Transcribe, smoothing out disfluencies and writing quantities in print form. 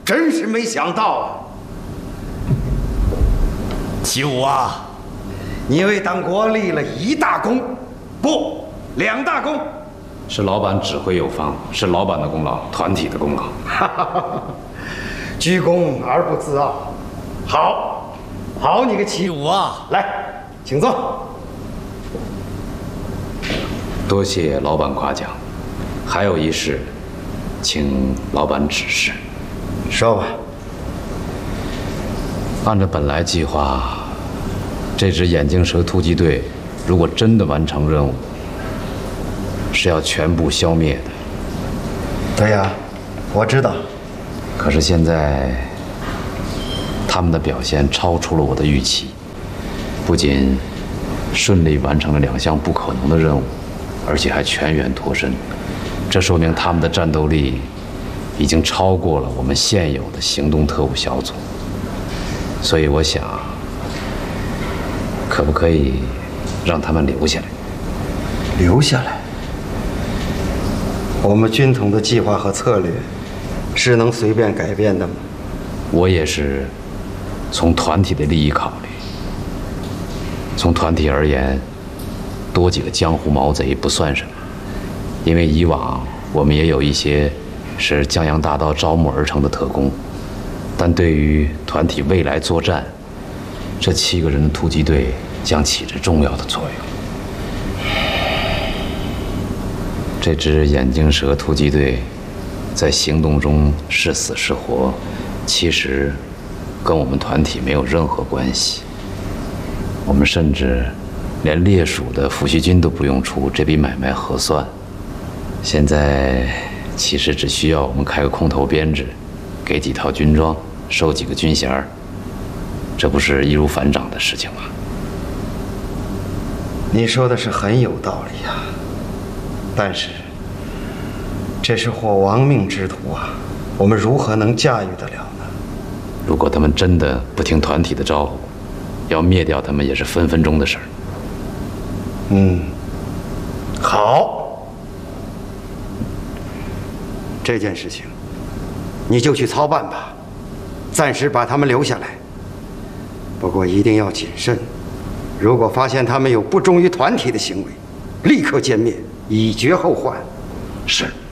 真是没想到啊！ 齐武啊， 你为党国立了1大功，不，2大功。 是老板指挥有方，是老板的功劳，团体的功劳。 居功而不自傲。好，好你个齐武啊， 来，请坐。 多谢老板夸奖，还有一事，请老板指示。 说吧。 按照本来计划，这支眼镜蛇突击队如果真的完成任务，是要全部消灭的。 对呀，我知道。 可是现在，他们的表现超出了我的预期，不仅顺利完成了2项不可能的任务，而且还全员脱身。这说明他们的战斗力已经超过了我们现有的行动特务小组。所以我想，可不可以让他们留下来？ 留下来？我们军统的计划和策略是能随便改变的吗？ 我也是从团体的利益考虑。从团体而言，多几个江湖毛贼不算什么，因为以往我们也有一些是江洋大盗招募而成的特工。但对于团体未来作战，这7个人的突击队将起着重要的作用。这支眼镜蛇突击队在行动中是死是活，其实跟我们团体没有任何关系。我们甚至连列属的抚恤金都不用出，这笔买卖合算。现在其实只需要我们开个空头编制，给几套军装，收几个军衔，这不是易如反掌的事情吗？ 你说的是很有道理呀，但是这是或亡命之徒啊，我们如何能驾驭得了呢？ 如果他们真的不听团体的招呼，要灭掉他们也是分分钟的事儿。 好，这件事情你就去操办吧，暂时把他们留下来。不过一定要谨慎，如果发现他们有不忠于团体的行为，立刻歼灭，以绝后患。 是。